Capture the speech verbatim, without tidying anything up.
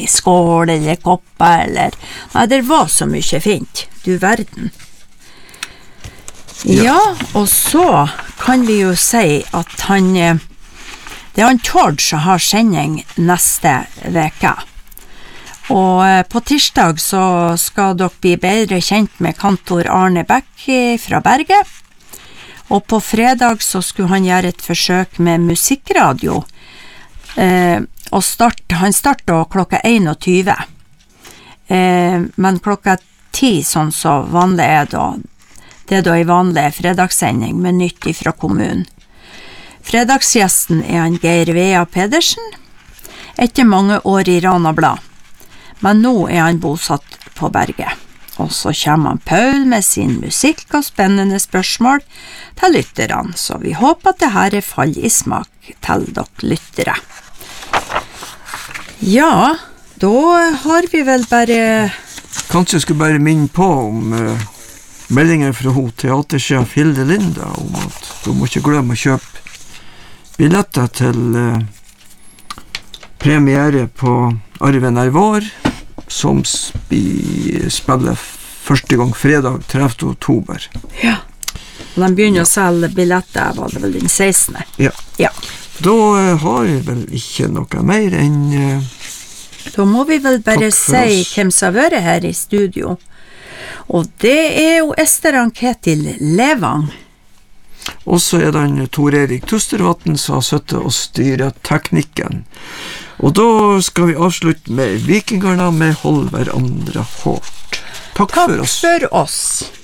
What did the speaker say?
skål eller kopper, eller... Nei, det var så mye fint, du verden. Ja. ja, og så kan vi jo si at han... Det er han Tord som har sending neste veka. Og på tirsdag så skal dere bli bedre kjent med kantor Arne Bæk fra Berget. Og på fredag så skulle han gjøre et forsøk med musikkradio. Eh, og start, han starter klokka einogtyve. Eh, men klokka ti, sånn så vanlig er da, det er da en vanlig fredagssending med nytt fra kommunen. Fredagsgjesten er han Geir Vea Pedersen, etter mange år i Rana Blad. Men nå er han bosatt på Berget. Og så kommer han Paul med sin musikk og spennende spørsmål til lytterne, så vi håper at det her er fall i smak til dere lyttere. Ja, da har vi vel bare... Kanskje jeg skulle bare minne på om uh, meldingen fra ho teatersjef Hilde Linda om at du må ikke glemme å kjøpe billetter til uh, premiere på Arven er vår, som sp- spiller første gang fredag tredivte oktober. Ja, og de begynner ja. å selge billetter, var det vel den sekstende? Ja. ja. Da uh, har jeg vel ikke noe mer enn... Uh, da må vi vel bare si hvem som har vært her i studio. Og det er jo Ester Ann-Ketil Levang. Og så er det Tor Erik Tustervatn som har suttet og styret teknikken. Og da skal vi avslutte med Vikingarna med Hold hverandre hårdt. Takk, Takk for oss. Takk for oss.